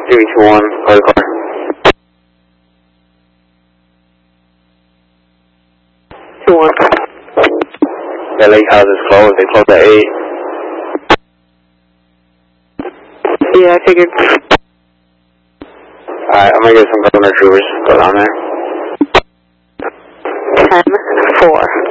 321, call the car. The lake house is closed. They closed at 8. Yeah, I figured. Alright, I'm gonna get some governor troopers. Go down there. 10-4.